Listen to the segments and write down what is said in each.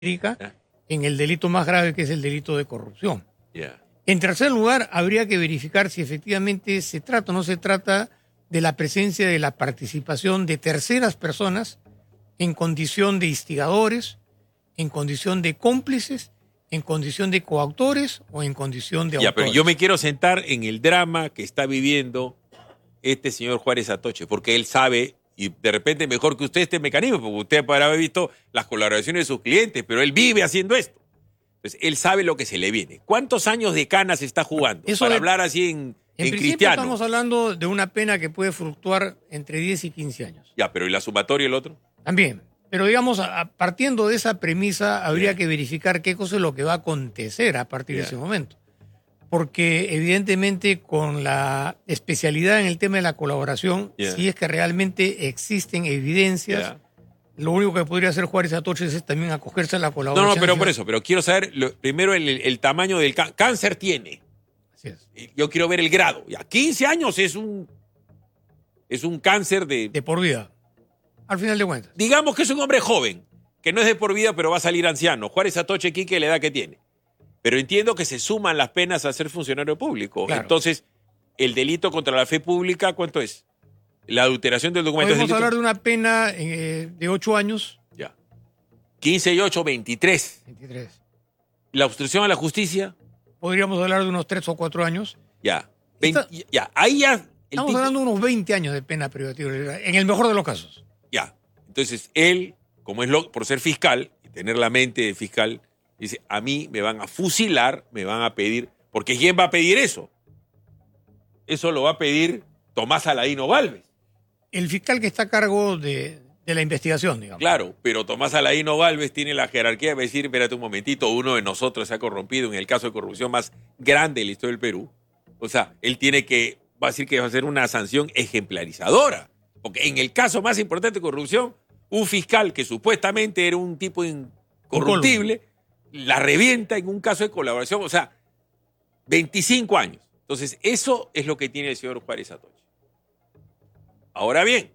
Yeah. En el delito más grave, que es el delito de corrupción. Yeah. En tercer lugar, habría que verificar si efectivamente se trata o no se trata de la presencia de la participación de terceras personas en condición de instigadores, en condición de cómplices, en condición de coautores o en condición de autores. Pero yo me quiero sentar en el drama que está viviendo este señor Juárez Atoche, porque él sabe, y de repente mejor que usted este mecanismo, porque usted podrá haber visto las colaboraciones de sus clientes, pero él vive haciendo esto. Entonces, él sabe lo que se le viene. ¿Cuántos años de cana se está jugando? Eso para hablar así en principio cristiano. Estamos hablando de una pena que puede fluctuar entre 10 y 15 años. Ya, pero ¿y la sumatoria el otro? También. Pero digamos, partiendo de esa premisa, habría que verificar qué cosa es lo que va a acontecer a partir de ese momento. Porque evidentemente con la especialidad en el tema de la colaboración, si es que realmente existen evidencias, lo único que podría hacer Juárez Atoche es también acogerse a la colaboración. No, pero por eso, pero quiero saber primero el tamaño del cáncer tiene. Así es. Yo quiero ver el grado. Ya, 15 años es un cáncer de por vida. Al final de cuentas. Digamos que es un hombre joven, que no es de por vida, pero va a salir anciano. Juárez Atoche Quique, la edad que tiene. Pero entiendo que se suman las penas a ser funcionario público. Claro. Entonces, el delito contra la fe pública, ¿cuánto es? La adulteración del documento. Podemos hablar de una pena de 8 años. Ya. 15 y 8, 23. 23. ¿La obstrucción a la justicia? Podríamos hablar de unos 3 o 4 años. Ya. Ahí ya... Estamos hablando de unos 20 años de pena privativa, en el mejor de los casos. Ya. Entonces, él, como es por ser fiscal y tener la mente de fiscal, dice, a mí me van a fusilar, me van a pedir, porque ¿quién va a pedir eso? Eso lo va a pedir Tomás Aladino Gálvez. El fiscal que está a cargo de la investigación, digamos. Claro, pero Tomás Aladino Gálvez tiene la jerarquía de decir, espérate un momentito, uno de nosotros se ha corrompido en el caso de corrupción más grande de la historia del Perú. O sea, él va a decir que va a ser una sanción ejemplarizadora. Porque en el caso más importante de corrupción, un fiscal que supuestamente era un tipo incorruptible, la revienta en un caso de colaboración, o sea, 25 años. Entonces, eso es lo que tiene el señor Juárez Atoche. Ahora bien,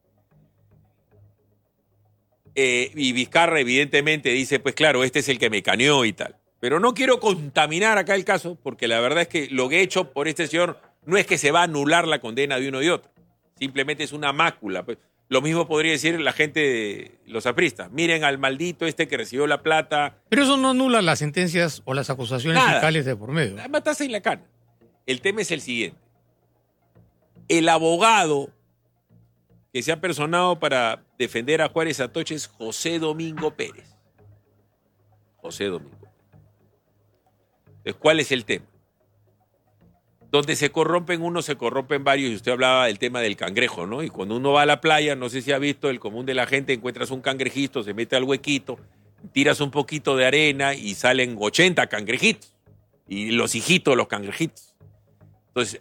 y Vizcarra evidentemente dice, pues claro, este es el que me caneó y tal. Pero no quiero contaminar acá el caso, porque la verdad es que lo que he hecho por este señor no es que se va a anular la condena de uno y otro. Simplemente es una mácula. Lo mismo podría decir la gente de los apristas. Miren al maldito este que recibió la plata. Pero eso no anula las sentencias o las acusaciones fiscales de por medio. Mataste en la cana. El tema es el siguiente. El abogado que se ha personado para defender a Juárez Atoche es José Domingo Pérez. José Domingo. Entonces, ¿cuál es el tema? Donde se corrompen unos, se corrompen varios, y usted hablaba del tema del cangrejo, ¿no? Y cuando uno va a la playa, no sé si ha visto el común de la gente, encuentras un cangrejito, se mete al huequito, tiras un poquito de arena y salen 80 cangrejitos. Y los hijitos, los cangrejitos. Entonces,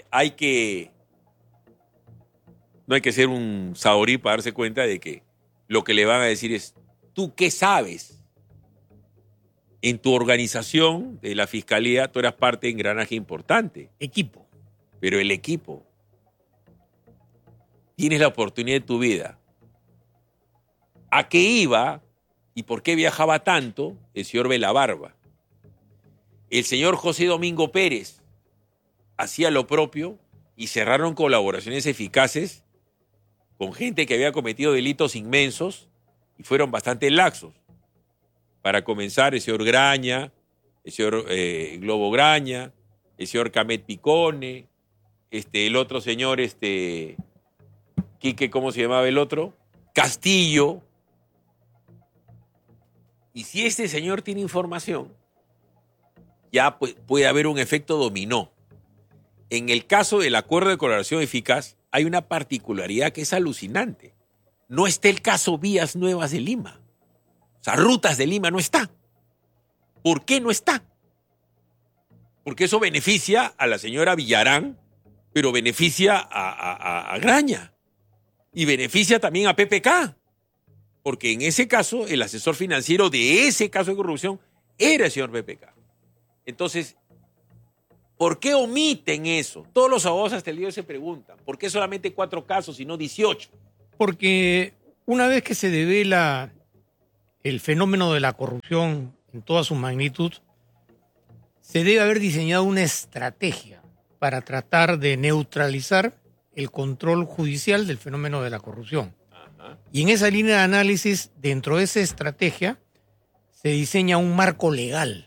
no hay que ser un saorí para darse cuenta de que lo que le van a decir es, ¿tú qué sabes? En tu organización de la fiscalía, tú eras parte de engranaje importante. Equipo. Pero el equipo. Tienes la oportunidad de tu vida. ¿A qué iba y por qué viajaba tanto el señor Belabarba? El señor José Domingo Pérez hacía lo propio y cerraron colaboraciones eficaces con gente que había cometido delitos inmensos y fueron bastante laxos. Para comenzar, el señor Graña, el señor Globo Graña, el señor Camet Picone, el otro señor, Quique, ¿cómo se llamaba el otro? Castillo. Y si este señor tiene información, ya puede haber un efecto dominó. En el caso del acuerdo de colaboración eficaz, hay una particularidad que es alucinante. No está el caso Vías Nuevas de Lima. O sea, Rutas de Lima no está. ¿Por qué no está? Porque eso beneficia a la señora Villarán, pero beneficia a Graña. Y beneficia también a PPK. Porque en ese caso, el asesor financiero de ese caso de corrupción era el señor PPK. Entonces, ¿por qué omiten eso? Todos los abogados hasta el día de hoy se preguntan, ¿por qué solamente 4 casos y no 18? Porque una vez que se devela el fenómeno de la corrupción en toda su magnitud, se debe haber diseñado una estrategia para tratar de neutralizar el control judicial del fenómeno de la corrupción. Ajá. Y en esa línea de análisis, dentro de esa estrategia, se diseña un marco legal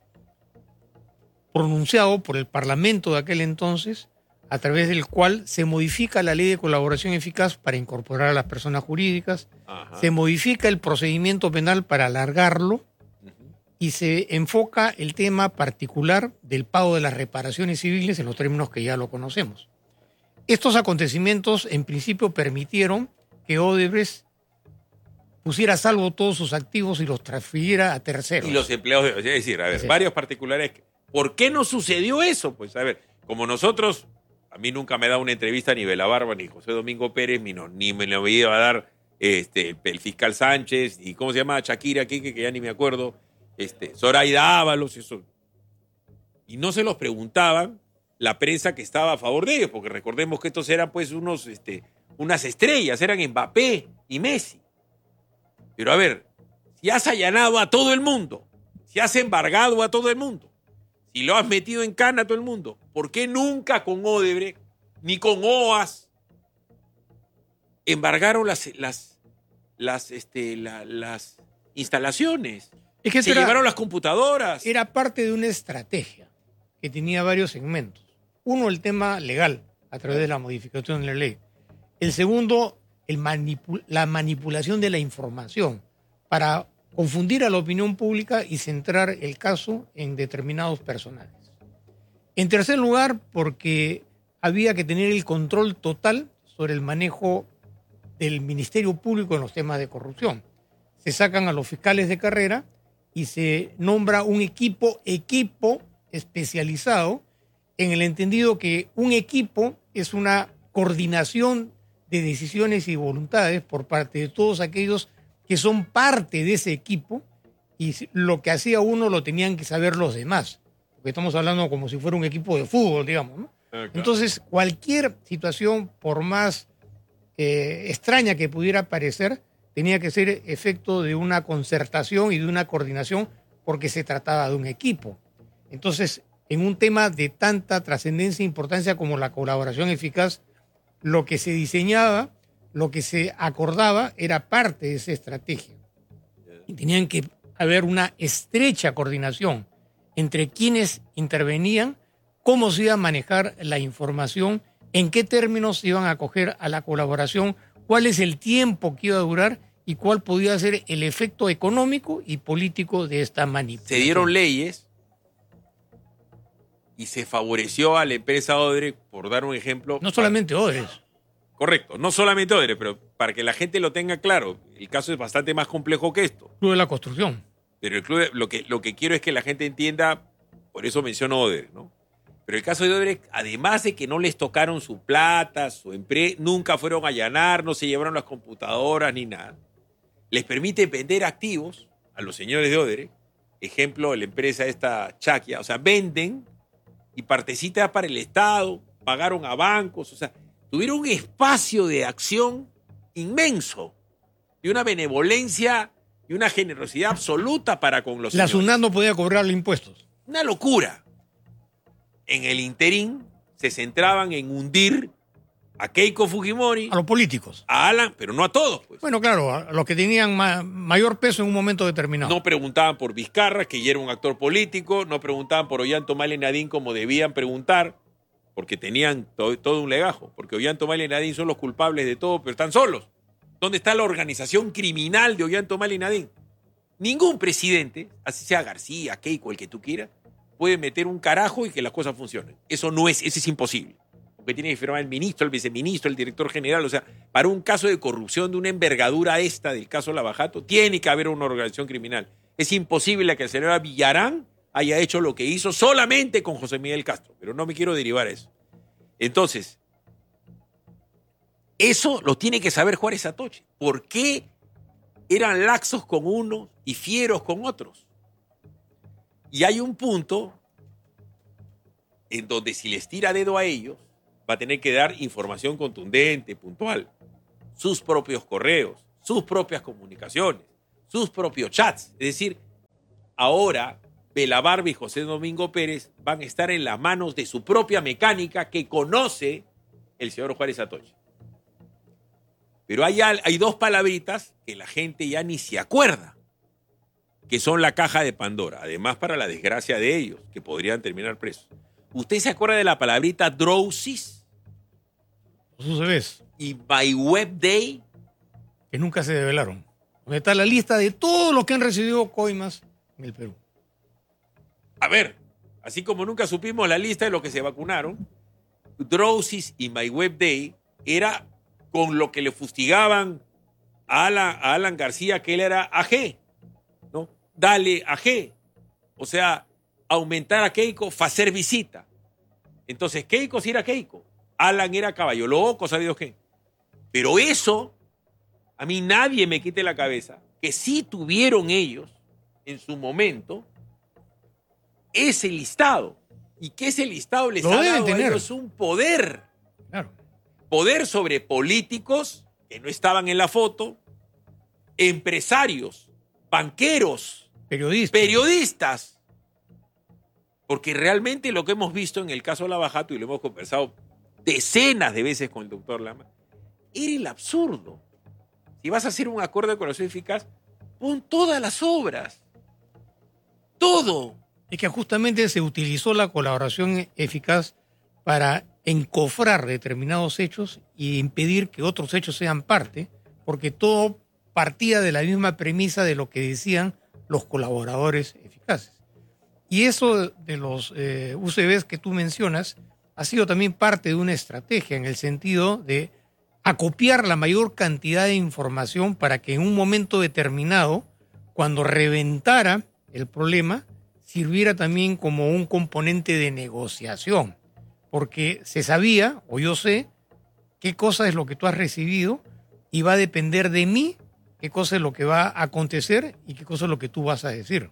pronunciado por el Parlamento de aquel entonces, a través del cual se modifica la ley de colaboración eficaz para incorporar a las personas jurídicas, Ajá. se modifica el procedimiento penal para alargarlo Ujú. y se enfoca el tema particular del pago de las reparaciones civiles en los términos que ya lo conocemos. Estos acontecimientos en principio permitieron que Odebrecht pusiera a salvo todos sus activos y los transfiriera a terceros. Y los empleados, es decir, a ver, Sí. varios particulares. ¿Por qué no sucedió eso? Pues a ver, como nosotros, a mí nunca me da una entrevista ni Vela Barba, ni José Domingo Pérez, ni me lo iba a dar el fiscal Sánchez, y cómo se llama Shakira aquí, que ya ni me acuerdo, Zoraida Ábalos, eso. Y no se los preguntaban la prensa que estaba a favor de ellos, porque recordemos que estos eran pues unas estrellas, eran Mbappé y Messi. Pero a ver, si has allanado a todo el mundo, si has embargado a todo el mundo, si lo has metido en cana a todo el mundo, ¿por qué nunca con Odebrecht ni con OAS embargaron las instalaciones? Es que Se llevaron las computadoras. era parte de una estrategia que tenía varios segmentos. Uno, el tema legal, a través de la modificación de la ley. El segundo, la manipulación de la información para confundir a la opinión pública y centrar el caso en determinados personajes. En tercer lugar, porque había que tener el control total sobre el manejo del Ministerio Público en los temas de corrupción. Se sacan a los fiscales de carrera y se nombra un equipo especializado, en el entendido que un equipo es una coordinación de decisiones y voluntades por parte de todos aquellos que son parte de ese equipo, y lo que hacía uno lo tenían que saber los demás, porque estamos hablando como si fuera un equipo de fútbol, digamos, ¿no? Claro. Entonces, cualquier situación, por más extraña que pudiera parecer, tenía que ser efecto de una concertación y de una coordinación, porque se trataba de un equipo. Entonces, en un tema de tanta trascendencia e importancia como la colaboración eficaz, lo que se diseñaba, lo que se acordaba, era parte de esa estrategia. Y tenían que haber una estrecha coordinación entre quienes intervenían, cómo se iba a manejar la información, en qué términos se iban a acoger a la colaboración, cuál es el tiempo que iba a durar y cuál podía ser el efecto económico y político de esta manipulación. Se dieron leyes y se favoreció a la empresa Odebrecht, por dar un ejemplo. No solamente Odebrecht. Correcto, no solamente Odebrecht, pero para que la gente lo tenga claro, el caso es bastante más complejo que esto. Club de la Construcción. Pero el club, lo que quiero es que la gente entienda, por eso menciono Odebrecht, ¿no? Pero el caso de Odebrecht, además de que no les tocaron su plata, su empresa, nunca fueron a allanar, no se llevaron las computadoras ni nada, les permite vender activos a los señores de Odebrecht. Ejemplo, la empresa esta Chaquia, o sea, venden y partecita para el Estado, pagaron a bancos, o sea, tuvieron un espacio de acción inmenso y una benevolencia y una generosidad absoluta para con los La señores. SUNAT no podía cobrarle impuestos. Una locura. En el interín se centraban en hundir a Keiko Fujimori, A los políticos. a Alan, pero no a todos, pues. Bueno, claro, a los que tenían mayor peso en un momento determinado. No preguntaban por Vizcarra, que ya era un actor político, no preguntaban por Ollanta y Nadine como debían preguntar, porque tenían todo un legajo, porque Ollanta y Nadine son los culpables de todo, pero están solos. ¿Dónde está la organización criminal de Ollanta y Nadine? Ningún presidente, así sea García, Keiko, el que tú quieras, puede meter un carajo y que las cosas funcionen. Eso es imposible. Porque tiene que firmar el ministro, el viceministro, el director general. O sea, para un caso de corrupción de una envergadura esta del caso Lavajato, tiene que haber una organización criminal. Es imposible que el señor Villarán haya hecho lo que hizo solamente con José Miguel Castro, pero no me quiero derivar a eso. Entonces, eso lo tiene que saber Juárez Atoche. ¿Por qué eran laxos con unos y fieros con otros? Y hay un punto en donde si les tira dedo a ellos, va a tener que dar información contundente, puntual. Sus propios correos, sus propias comunicaciones, sus propios chats. Es decir, ahora Belabarba y José Domingo Pérez van a estar en las manos de su propia mecánica que conoce el señor Juárez Atoche. Pero hay dos palabritas que la gente ya ni se acuerda, que son la caja de Pandora, además para la desgracia de ellos, que podrían terminar presos. ¿Usted se acuerda de la palabrita Drowsys? Eso se ves. Y My Web Day. Que nunca se develaron. Donde está la lista de todos los que han recibido coimas en el Perú. A ver, así como nunca supimos la lista de los que se vacunaron, Drowsys y My Web Day era con lo que le fustigaban a Alan García, que él era AG, ¿no? Dale AG. O sea, aumentar a Keiko, hacer visita. Entonces, Keiko sí era Keiko. Alan era caballo loco, ¿sabe Dios qué? Pero eso, a mí nadie me quite la cabeza, que sí tuvieron ellos, en su momento, ese listado. Y que ese listado les ha dado a ellos un poder. Claro. Poder sobre políticos que no estaban en la foto, empresarios, banqueros, periodistas. Porque realmente lo que hemos visto en el caso Lavajato, y lo hemos conversado decenas de veces con el doctor Lama, era el absurdo. Si vas a hacer un acuerdo de colaboración eficaz, pon todas las obras. Todo. Es que justamente se utilizó la colaboración eficaz para encofrar determinados hechos y impedir que otros hechos sean parte, porque todo partía de la misma premisa de lo que decían los colaboradores eficaces. Y eso de los UCBs que tú mencionas ha sido también parte de una estrategia en el sentido de acopiar la mayor cantidad de información para que en un momento determinado, cuando reventara el problema, sirviera también como un componente de negociación, porque se sabía, o yo sé, qué cosa es lo que tú has recibido y va a depender de mí qué cosa es lo que va a acontecer y qué cosa es lo que tú vas a decir.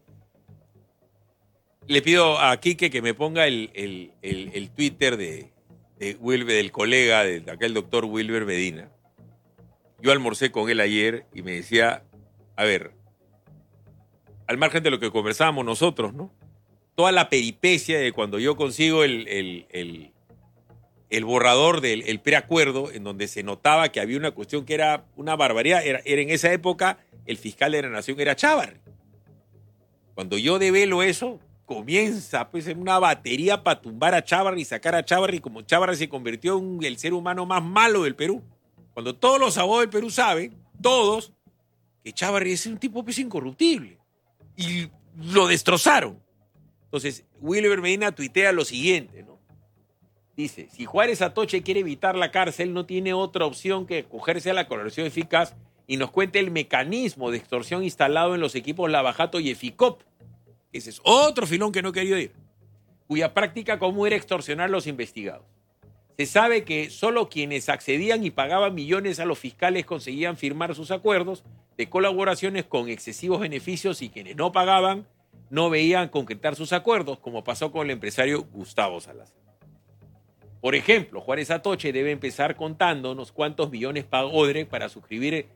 Le pido a Quique que me ponga el Twitter de Wilber, del colega, de aquel doctor Wilber Medina. Yo almorcé con él ayer y me decía, a ver, al margen de lo que conversábamos nosotros, ¿no? Toda la peripecia de cuando yo consigo el borrador del preacuerdo, en donde se notaba que había una cuestión que era una barbaridad. Era en esa época, el fiscal de la Nación era Chávarri. Cuando yo develo eso, comienza pues en una batería para tumbar a Chávarri y sacar a Chávarri, como Chávarri se convirtió en el ser humano más malo del Perú. Cuando todos los abogados del Perú saben, todos, que Chávarri es un tipo pues incorruptible. Y lo destrozaron. Entonces, Wilber Medina tuitea lo siguiente, ¿no? Dice, si Juárez Atoche quiere evitar la cárcel, no tiene otra opción que acogerse a la colaboración eficaz y nos cuente el mecanismo de extorsión instalado en los equipos Lavajato y Eficop. Ese es otro filón que no he querido ir, cuya práctica común era extorsionar a los investigados. Se sabe que solo quienes accedían y pagaban millones a los fiscales conseguían firmar sus acuerdos de colaboraciones con excesivos beneficios y quienes no pagaban no veían concretar sus acuerdos, como pasó con el empresario Gustavo Salazar. Por ejemplo, Juárez Atoche debe empezar contándonos cuántos millones pagó Odre para suscribir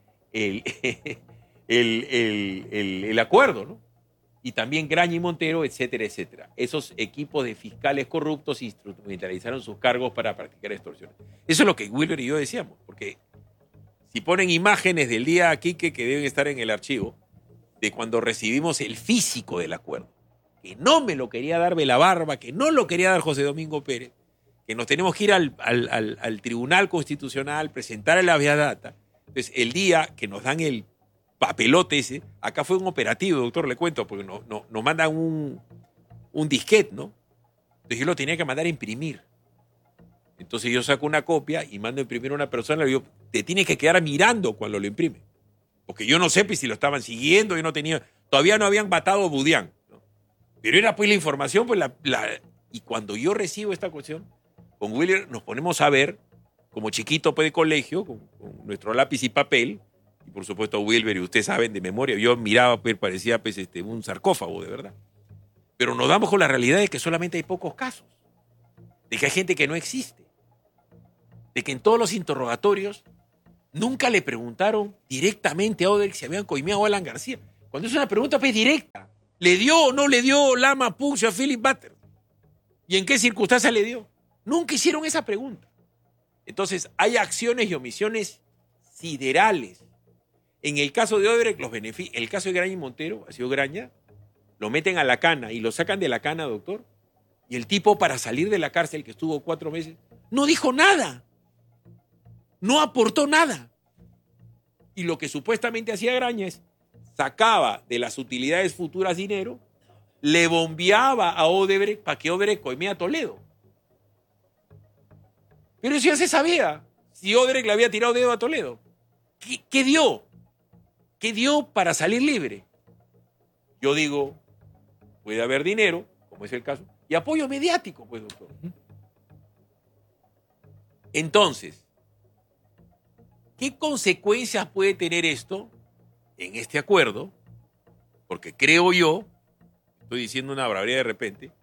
el acuerdo, ¿no? Y también Graña y Montero, etcétera, etcétera. Esos equipos de fiscales corruptos instrumentalizaron sus cargos para practicar extorsiones. Eso es lo que Wilber y yo decíamos, porque si ponen imágenes del día aquí que deben estar en el archivo, de cuando recibimos el físico del acuerdo, que no me lo quería dar Belabarba, que no lo quería dar José Domingo Pérez, que nos tenemos que ir al Tribunal Constitucional, presentar el habeas data. Entonces, el día que nos dan el papelote ese, acá fue un operativo, doctor, le cuento, porque nos mandan un disquete, ¿no? Entonces yo lo tenía que mandar a imprimir. Entonces yo saco una copia y mando a imprimir a una persona y le digo, te tienes que quedar mirando cuando lo imprime. Porque yo no sé pues, si lo estaban siguiendo, yo no tenía, todavía no habían matado a Budián, ¿no? Pero era pues la información, pues y cuando yo recibo esta cuestión, con William nos ponemos a ver, como chiquito pues de colegio, con nuestro lápiz y papel, y por supuesto Wilber y ustedes saben de memoria, yo miraba, pues parecía pues, un sarcófago, de verdad. Pero nos damos con la realidad de que solamente hay pocos casos, de que hay gente que no existe, de que en todos los interrogatorios Nunca le preguntaron directamente a Odebrecht si habían coimeado a Alan García. Cuando es una pregunta pues directa. ¿Le dio o no le dio Lama Puccio a Philip Butter? ¿Y en qué circunstancias le dio? Nunca hicieron esa pregunta. Entonces, hay acciones y omisiones siderales. En el caso de Odebrecht, el caso de Graña y Montero, ha sido Graña, lo meten a la cana y lo sacan de la cana, doctor. Y el tipo, para salir de la cárcel, que estuvo 4 meses, no dijo nada. No aportó nada. Y lo que supuestamente hacía Graña es sacaba de las utilidades futuras dinero, le bombeaba a Odebrecht para que Odebrecht coimea a Toledo. Pero eso ya se sabía. Si Odebrecht le había tirado dedo a Toledo. ¿Qué dio? ¿Qué dio para salir libre? Yo digo, puede haber dinero, como es el caso, y apoyo mediático, pues, doctor. Entonces, ¿qué consecuencias puede tener esto en este acuerdo? Porque creo yo, estoy diciendo una barbaridad de repente,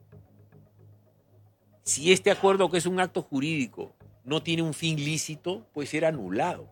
si este acuerdo, que es un acto jurídico, no tiene un fin lícito, puede ser anulado.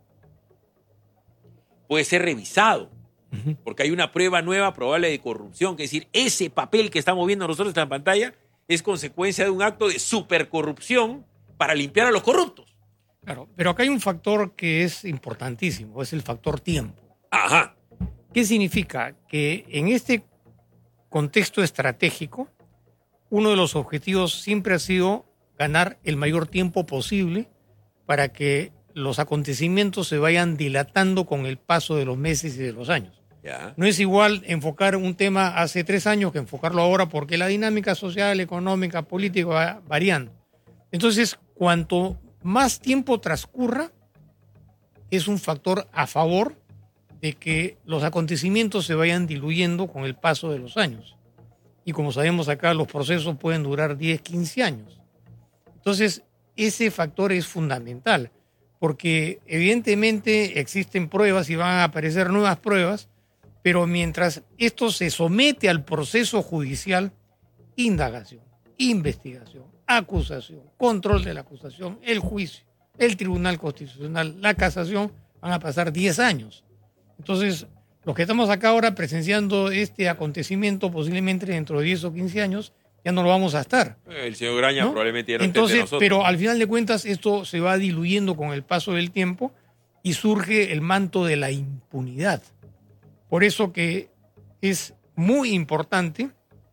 Puede ser revisado. Porque hay una prueba nueva probable de corrupción, que es decir, ese papel que estamos viendo nosotros en la pantalla es consecuencia de un acto de supercorrupción para limpiar a los corruptos. Claro, pero acá hay un factor que es importantísimo, es el factor tiempo. Ajá. ¿Qué significa? Que en este contexto estratégico, uno de los objetivos siempre ha sido ganar el mayor tiempo posible para que los acontecimientos se vayan dilatando con el paso de los meses y de los años. Ya. No es igual enfocar un tema hace 3 años que enfocarlo ahora, porque la dinámica social, económica, política va variando. Entonces, cuanto más tiempo transcurra, es un factor a favor de que los acontecimientos se vayan diluyendo con el paso de los años. Y como sabemos acá, los procesos pueden durar 10, 15 años. Entonces, ese factor es fundamental, porque evidentemente existen pruebas y van a aparecer nuevas pruebas, pero mientras esto se somete al proceso judicial, indagación, investigación, acusación, control de la acusación, el juicio, el Tribunal Constitucional, la casación, van a pasar 10 años. Entonces, los que estamos acá ahora presenciando este acontecimiento, posiblemente dentro de 10 o 15 años, ya no lo vamos a estar. El señor Graña, ¿no? Probablemente ya no esté Entonces, entre nosotros. pero al final de cuentas esto se va diluyendo con el paso del tiempo y surge el manto de la impunidad. Por eso que es muy importante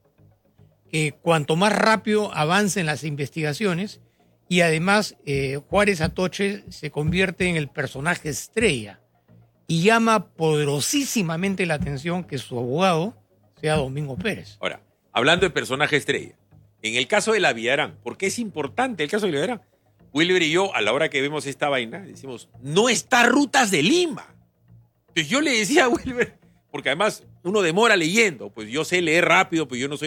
que cuanto más rápido avancen las investigaciones, y además Juárez Atoche se convierte en el personaje estrella y llama poderosísimamente la atención que su abogado sea Domingo Pérez. Ahora, hablando de personaje estrella, en el caso de la Villarán, ¿por qué es importante el caso de la Villarán? Wilber y yo, a la hora que vemos esta vaina, decimos, no está Rutas de Lima. Entonces yo le decía a Wilber, porque además uno demora leyendo, pues yo sé leer rápido, pues yo no soy